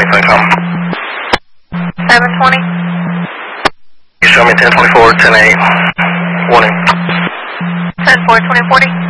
FNCOM. 720. You show me 1024, 108. Warning. 10-4, 2040.